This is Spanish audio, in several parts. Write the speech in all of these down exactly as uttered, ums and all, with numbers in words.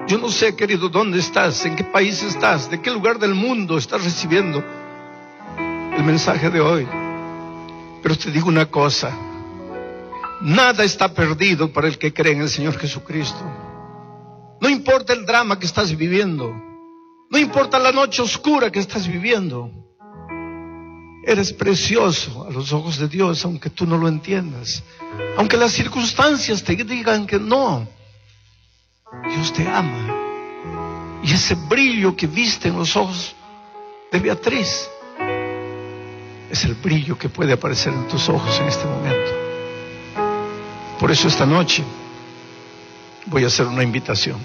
Yo no sé, querido, dónde estás, en qué país estás, de qué lugar del mundo estás recibiendo el mensaje de hoy. Pero te digo una cosa: nada está perdido para el que cree en el Señor Jesucristo. No importa el drama que estás viviendo, no importa la noche oscura que estás viviendo, eres precioso a los ojos de Dios, aunque tú no lo entiendas, aunque las circunstancias te digan que no. Dios te ama. Y ese brillo que viste en los ojos de Beatriz es el brillo que puede aparecer en tus ojos en este momento. Por eso esta noche voy a hacer una invitación.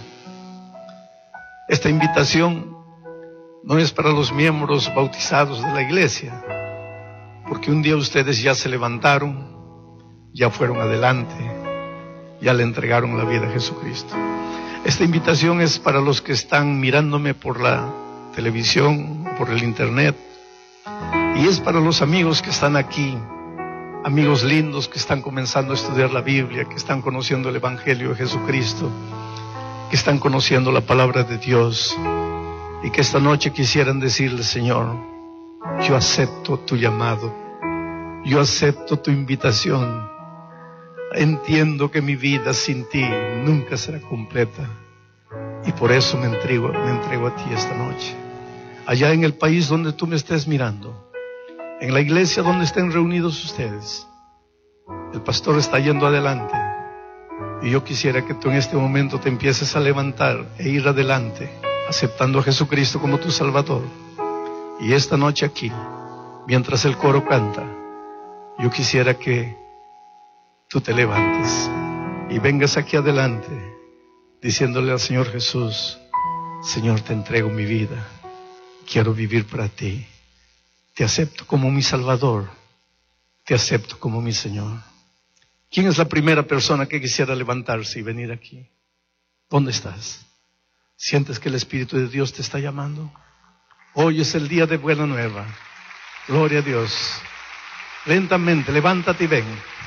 Esta invitación no es para los miembros bautizados de la iglesia, porque un día ustedes ya se levantaron, ya fueron adelante, ya le entregaron la vida a Jesucristo. Esta invitación es para los que están mirándome por la televisión, por el internet, y es para los amigos que están aquí, amigos lindos que están comenzando a estudiar la Biblia, que están conociendo el Evangelio de Jesucristo, que están conociendo la palabra de Dios, y que esta noche quisieran decirle: Señor, yo acepto tu llamado, yo acepto tu invitación. Entiendo que mi vida sin ti nunca será completa, y por eso me entrego, me entrego a ti esta noche. Allá en el país donde tú me estés mirando, en la iglesia donde estén reunidos ustedes, el pastor está yendo adelante, y yo quisiera que tú en este momento te empieces a levantar e ir adelante, aceptando a Jesucristo como tu Salvador. Y esta noche aquí, mientras el coro canta, yo quisiera que tú te levantes y vengas aquí adelante diciéndole al Señor Jesús: Señor, te entrego mi vida, quiero vivir para ti, te acepto como mi Salvador, te acepto como mi Señor. ¿Quién es la primera persona que quisiera levantarse y venir aquí? ¿Dónde estás? ¿Sientes que el Espíritu de Dios te está llamando? Hoy es el día de buena nueva. Gloria a Dios. Lentamente, levántate y ven.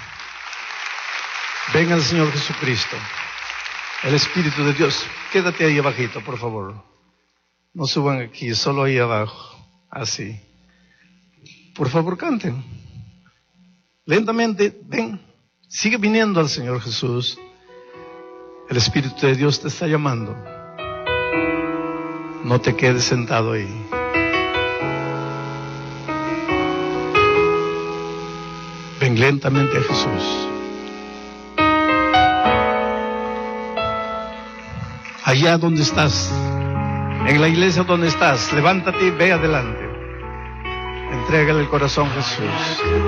Ven al Señor Jesucristo. El Espíritu de Dios. Quédate ahí abajito, por favor. No suban aquí, solo ahí abajo. Así. Por favor, canten. Lentamente, ven. Sigue viniendo al Señor Jesús. El Espíritu de Dios te está llamando. No te quedes sentado ahí. Ven lentamente a Jesús. Allá donde estás, en la iglesia donde estás, levántate y ve adelante. Entrégale el corazón a Jesús.